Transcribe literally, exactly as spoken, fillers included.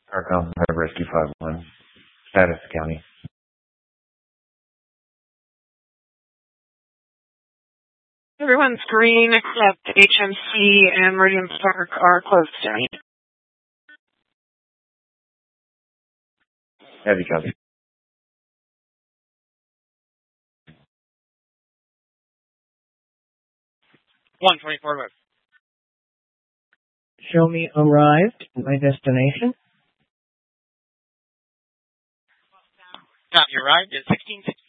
Arkham Rescue five one. Status County. Everyone's green except H M C and Meridian Park are closed today. Heavy copy. one twenty-four west. Show me arrived at my destination. Copy, arrived at sixteen sixty.